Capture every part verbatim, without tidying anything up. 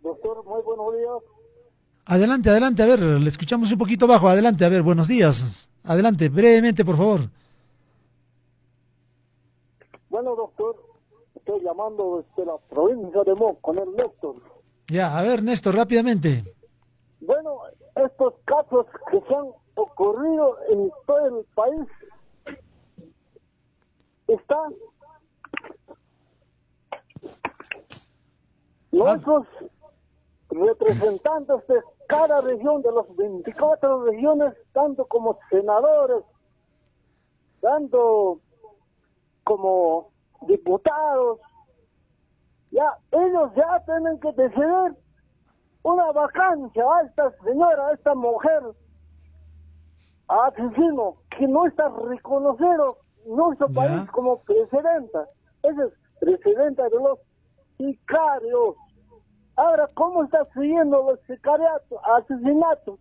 Doctor, muy buenos días. Adelante, adelante, a ver, le escuchamos un poquito bajo, adelante, a ver, buenos días. Adelante, brevemente, por favor. Bueno, doctor, estoy llamando desde la provincia de Mo, con el Néstor. Ya, a ver, Néstor, rápidamente. Bueno, estos casos que se han ocurrido en todo el país están nuestros representantes de cada región de las veinticuatro regiones, tanto como senadores, tanto como diputados, ya ellos ya tienen que decidir una vacancia a esta señora, a esta mujer asesino que no está reconocido en nuestro Ya. país como presidenta. Esa es presidenta de los sicarios. Ahora, ¿cómo está siguiendo los sicariatos, asesinatos,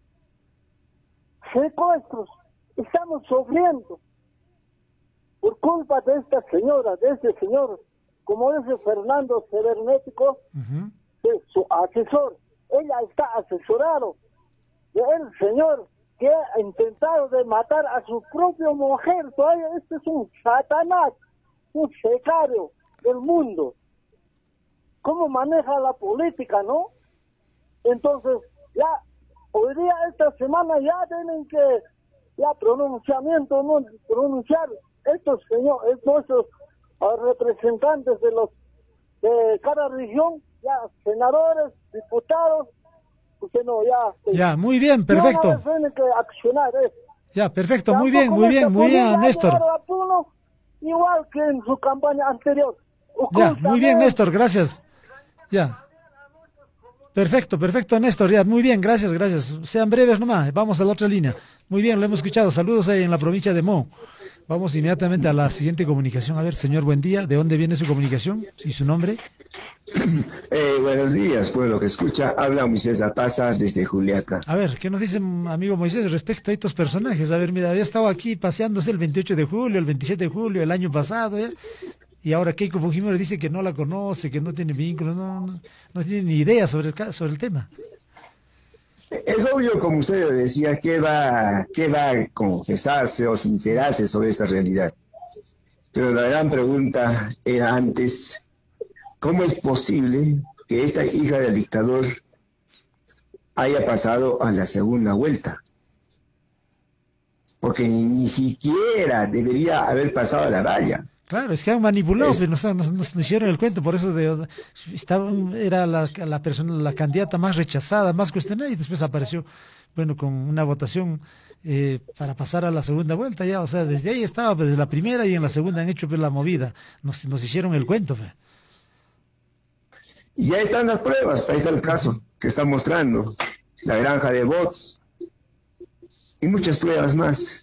secuestros? Estamos sufriendo por culpa de esta señora, de este señor, como dice Fernando Cibernético, Ujú. de su asesor. Ella está asesorado del señor que ha intentado de matar a su propia mujer. Todavía este es un satanás, un sicario del mundo. ¿Cómo maneja la política, no? Entonces, ya, hoy día, esta semana, ya tienen que, ya, pronunciamiento, no, pronunciar estos señores, nuestros uh, representantes de los, de cada región, ya, senadores, diputados, usted no, ya. Ya, muy bien, perfecto. Ya tienen que accionar, ¿eh? Ya, perfecto, muy bien, Tampoco muy bien, esta muy bien, familia ha Néstor. llegado a Puno, igual que en su campaña anterior. Ya, muy bien, Ocultamente. Néstor, gracias. Ya. Perfecto, perfecto, Néstor, ya, muy bien, gracias, gracias. Sean breves nomás, vamos a la otra línea. Muy bien, lo hemos escuchado. Saludos ahí en la provincia de Mo. Vamos inmediatamente a la siguiente comunicación. A ver, señor, buen día. ¿De dónde viene su comunicación? ¿Y su nombre? Eh, buenos días, pueblo que escucha. Habla Moisés Apaza desde Juliaca. A ver, ¿qué nos dice amigo Moisés respecto a estos personajes? A ver, mira, había estado aquí paseándose el veintiocho de julio, el veintisiete de julio, el año pasado, ¿ya? Y ahora Keiko Fujimori dice que no la conoce, que no tiene vínculos, no, no, no tiene ni idea sobre el, ca- sobre el tema. Es obvio, como usted decía, que va, que va a confesarse o sincerarse sobre esta realidad. Pero la gran pregunta era antes, ¿cómo es posible que esta hija del dictador haya pasado a la segunda vuelta? Porque ni, ni siquiera debería haber pasado a la raya. Claro, es que han manipulado, Es- pues nos, nos- nos hicieron el cuento, por eso de, estaba, era la, la persona, la candidata más rechazada, más cuestionada, y después apareció, bueno, con una votación eh, para pasar a la segunda vuelta ya, o sea, desde ahí estaba, pues, desde la primera y en la segunda han hecho pues, la movida, nos, nos hicieron el cuento. Pues. Y ya están las pruebas, ahí está el caso que está mostrando, la granja de bots y muchas pruebas más.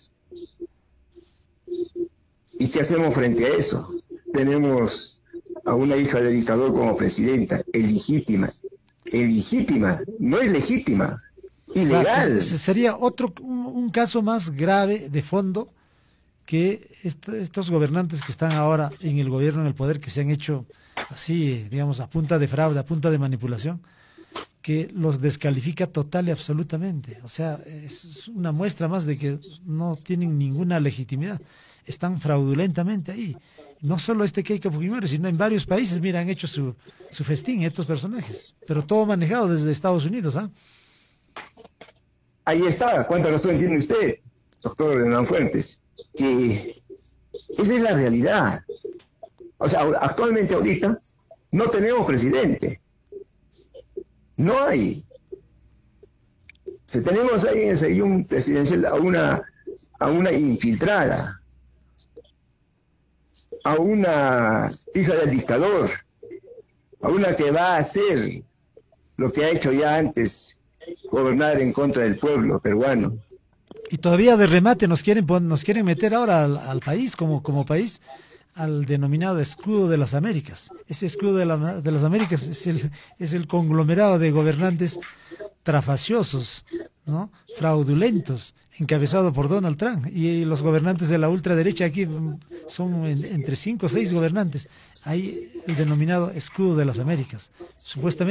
¿Y qué hacemos frente a eso? Tenemos a una hija del dictador como presidenta, ilegítima, ilegítima, no es legítima, Claro, ilegal. ese sería otro, un, un caso más grave de fondo que est- estos gobernantes que están ahora en el gobierno, en el poder, que se han hecho así, digamos, a punta de fraude, a punta de manipulación, que los descalifica total y absolutamente. O sea, es una muestra más de que no tienen ninguna legitimidad. Están fraudulentamente ahí. No solo este Keiko Fujimori, sino en varios países, mira, han hecho su, su festín estos personajes. Pero todo manejado desde Estados Unidos, ¿ah? Ahí está, ¿cuánta razón tiene usted, doctor Hernán Fuentes? Que esa es la realidad. O sea, actualmente ahorita no tenemos presidente. No hay. Si tenemos ahí en ese un presidencial a una, a una infiltrada, a una hija del dictador, a una que va a hacer lo que ha hecho ya antes, gobernar en contra del pueblo peruano. Y todavía de remate nos quieren pon- nos quieren meter ahora al, al país, como, como país, al denominado escudo de las Américas. Ese escudo de, la- de las Américas es el, es el conglomerado de gobernantes trafaciosos, ¿no? Fraudulentos, encabezado por Donald Trump. Y los gobernantes de la ultraderecha aquí mm, son en- entre cinco o seis gobernantes. Hay el denominado escudo de las Américas. Supuestamente